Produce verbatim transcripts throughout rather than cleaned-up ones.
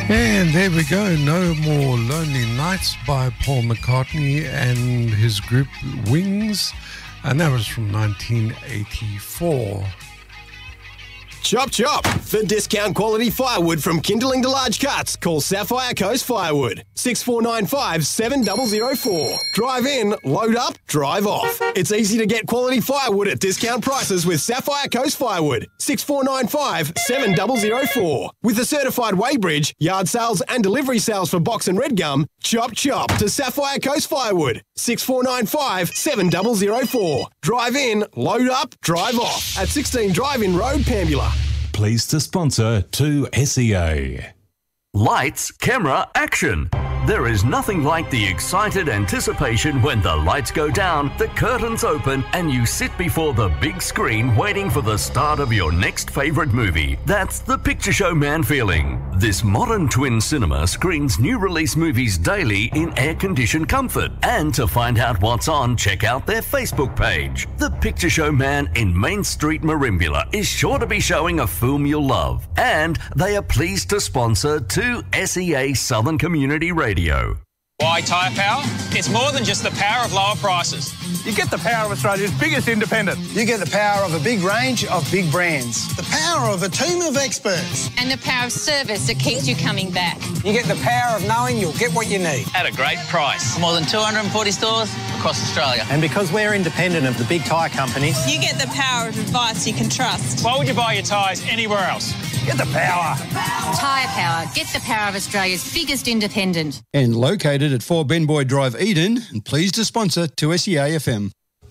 And there we go, No More Lonely Nights by Paul McCartney and his group Wings, and that was from nineteen eighty-four. Chop chop! For discount quality firewood from kindling to large cuts, call Sapphire Coast Firewood. six four nine five, seven zero zero four. Drive in, load up, drive off. It's easy to get quality firewood at discount prices with Sapphire Coast Firewood. six four nine five, seven zero zero four. With a certified weighbridge, yard sales and delivery sales for box and red gum, chop chop to Sapphire Coast Firewood. six four nine five, seven zero zero four. Drive in, load up, drive off. At sixteen Drive-In Road, Pambula. Pleased to sponsor two S E A. Lights, camera, action. There is nothing like the excited anticipation when the lights go down, the curtains open, and you sit before the big screen waiting for the start of your next favourite movie. That's the Picture Show Man feeling. This modern twin cinema screens new release movies daily in air-conditioned comfort. And to find out what's on, check out their Facebook page. The Picture Show Man in Main Street, Merimbula is sure to be showing a film you'll love. And they are pleased to sponsor two S E A Southern Community Radio. Why Tyre Power? It's more than just the power of lower prices. You get the power of Australia's biggest independent. You get the power of a big range of big brands. The power of a team of experts. And the power of service that keeps you coming back. You get the power of knowing you'll get what you need. At a great price. More than two hundred forty stores across Australia. And because we're independent of the big tyre companies, you get the power of advice you can trust. Why would you buy your tyres anywhere else? Get the power. Tyre Power. Get the power of Australia's biggest independent. And located at four Benboy Drive, Eden, and pleased to sponsor two S E A F M.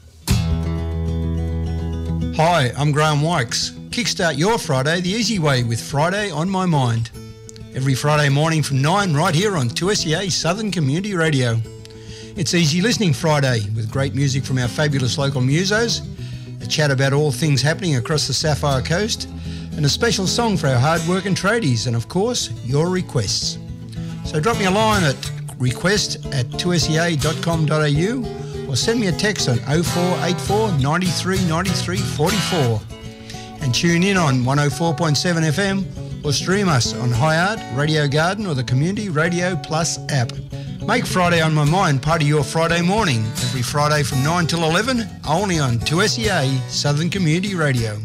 Hi, I'm Graham Wykes. Kickstart your Friday the easy way with Friday on My Mind. Every Friday morning from nine right here on two S E A Southern Community Radio. It's Easy Listening Friday with great music from our fabulous local musos, a chat about all things happening across the Sapphire Coast, and a special song for our hard-working tradies, and of course, your requests. So drop me a line at request at two S E A dot com dot a u or send me a text on oh four eight four, nine three nine three, four four. And tune in on one oh four point seven F M or stream us on Highart, Radio Garden or the Community Radio Plus app. Make Friday on My Mind part of your Friday morning, every Friday from nine till eleven, only on two S E A Southern Community Radio.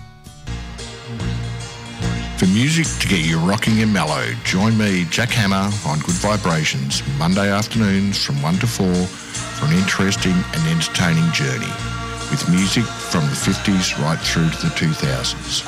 For music to get you rocking and mellow, join me, Jack Hammer, on Good Vibrations, Monday afternoons from one to four for an interesting and entertaining journey, with music from the fifties right through to the two thousands.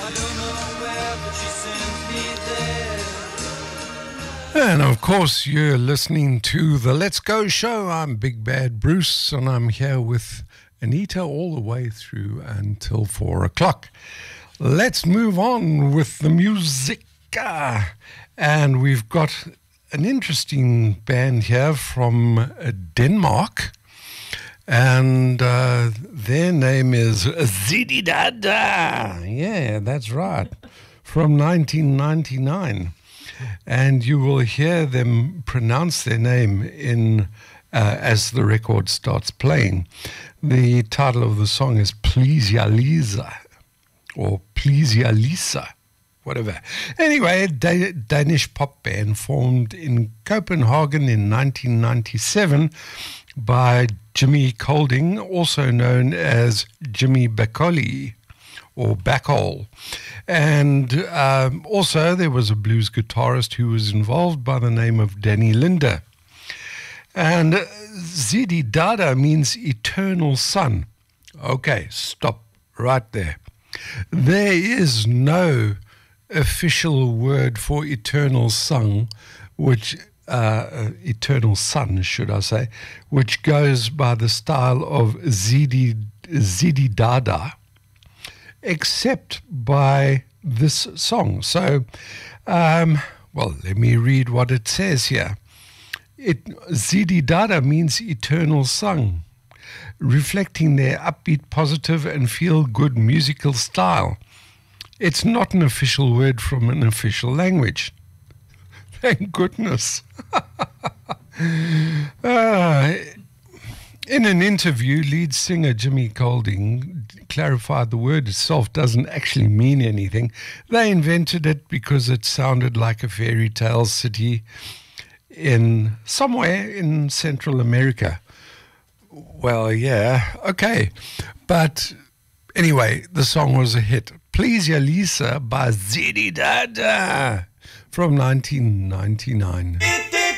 And of course, you're listening to the Let's Go Show. I'm Big Bad Bruce, and I'm here with Anita all the way through until four o'clock. Let's move on with the music. Uh, and we've got an interesting band here from uh, Denmark. And uh, their name is Zididada. Yeah, that's right. From nineteen ninety-nine. And you will hear them pronounce their name in uh, as the record starts playing. The title of the song is Please Ya Lisa, or Please Ya Lisa, whatever. Anyway, a da- Danish pop band formed in Copenhagen in nineteen ninety-seven by Jimmy Colding, also known as Jimmy Bacoli, or Bacol. And um, also there was a blues guitarist who was involved by the name of Danny Linder. And uh, Zididada means eternal sun. Okay, stop right there. There is no official word for eternal sun, which uh, uh, eternal sun, should I say, which goes by the style of Zidi, Zididada, except by this song. So, um, well, let me read what it says here. It, Zididada means eternal sun, reflecting their upbeat, positive, and feel-good musical style. It's not an official word from an official language. Thank goodness. uh, In an interview, lead singer Jimmy Golding clarified the word itself doesn't actually mean anything. They invented it because it sounded like a fairy tale city in somewhere in Central America. Well, yeah, okay. But anyway, the song was a hit. Please Ya Lisa by Zeddy Dada from nineteen ninety-nine.